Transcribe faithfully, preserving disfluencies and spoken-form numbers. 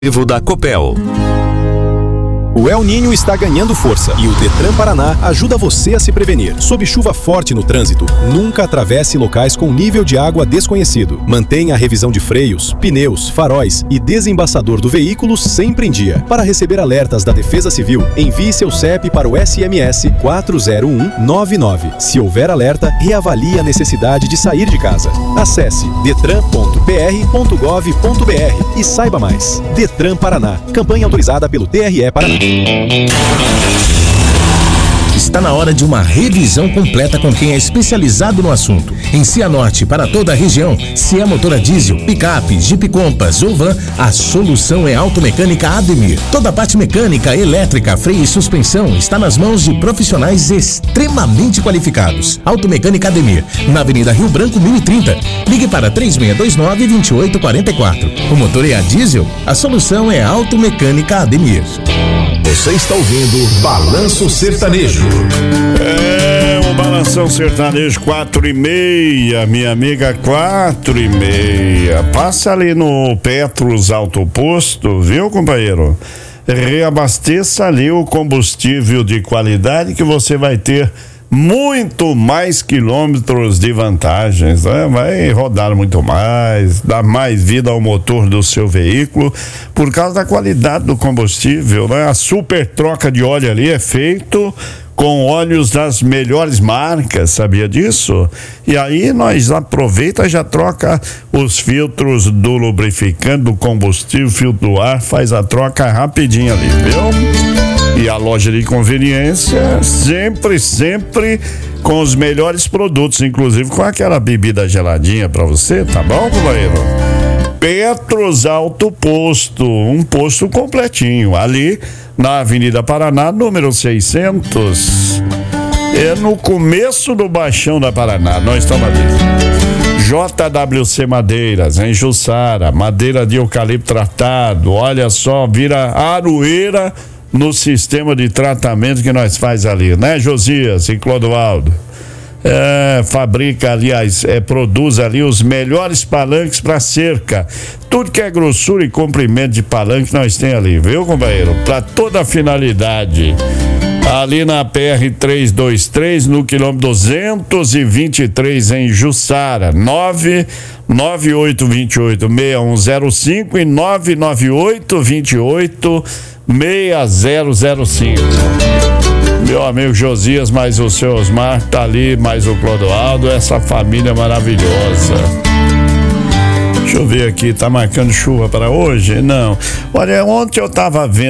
da Copel. O El Niño está ganhando força e o Detran Paraná ajuda você a se prevenir. Sob chuva forte no trânsito, nunca atravesse locais com nível de água desconhecido. Mantenha a revisão de freios, pneus, faróis e desembaçador do veículo sempre em dia. Para receber alertas da Defesa Civil, envie seu C E P para o S M S quatro zero um nove nove. Se houver alerta, reavalie a necessidade de sair de casa. Acesse detran ponto p r ponto gov ponto b r e saiba mais. Detran Paraná. Campanha autorizada pelo T R E Paraná. Está na hora de uma revisão completa com quem é especializado no assunto. Em Cianorte, para toda a região, se é motor a diesel, picape, Jeep Compass ou van, a solução é Automecânica Ademir. Toda a parte mecânica, elétrica, freio e suspensão está nas mãos de profissionais extremamente qualificados. Automecânica Ademir, na Avenida Rio Branco mil e trinta. Ligue para três seis dois nove, dois oito quatro quatro. O motor é a diesel? A solução é Automecânica Ademir. Você está ouvindo Balanço Sertanejo. É, o Balanção Sertanejo quatro e meia, minha amiga, quatro e meia. Passa ali no Petros Auto Posto, viu, companheiro? Reabasteça ali o combustível de qualidade que você vai ter muito mais quilômetros de vantagens, né? Vai rodar muito mais, dar mais vida ao motor do seu veículo por causa da qualidade do combustível, né? A super troca de óleo ali é feito com óleos das melhores marcas, sabia disso? E aí nós aproveita e já troca os filtros do lubrificante, do combustível, filtro do ar, faz a troca rapidinho ali, viu? E a loja de conveniência sempre, sempre com os melhores produtos, inclusive com aquela bebida geladinha pra você, tá bom, companheiro? Petros Auto Posto, um posto completinho, ali na Avenida Paraná, número seiscentos, é no começo do Baixão da Paraná, nós estamos ali. J W C Madeiras, em Jussara, madeira de eucalipto tratado, olha só, vira aroeira no sistema de tratamento que nós faz ali, né, Josias e Clodoaldo? É, fabrica, aliás, é, produz ali os melhores palanques para cerca. Tudo que é grossura e comprimento de palanque nós tem ali, viu, companheiro? Para toda a finalidade. Ali na P R trezentos e vinte e três, no quilômetro duzentos e vinte e três, em Jussara. nove nove oito dois oito seis um zero cinco e nove nove oito dois oito seis zero zero cinco. Meu amigo Josias, mais o seu Osmar tá ali, mais o Clodoaldo, essa família maravilhosa. Deixa eu ver aqui, tá marcando chuva para hoje? Não. Olha, ontem eu tava vendo